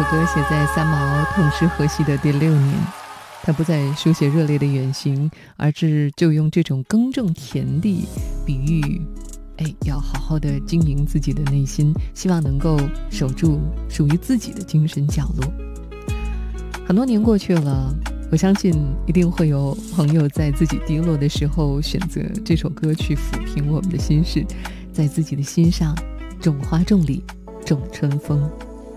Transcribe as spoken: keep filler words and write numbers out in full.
歌写在三毛痛失荷西的第六年，他不再书写热烈的远行，而是就用这种耕种田地比喻，哎，要好好的经营自己的内心，希望能够守住属于自己的精神角落。很多年过去了，我相信一定会有朋友在自己低落的时候选择这首歌去抚平我们的心事，在自己的心上种花种李种春风。